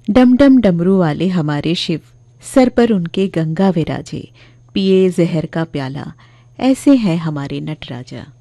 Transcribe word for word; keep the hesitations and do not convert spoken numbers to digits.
डम डम डमरू वाले हमारे शिव, सर पर उनके गंगा विराजे, पिए जहर का प्याला, ऐसे हैं हमारे नटराजा।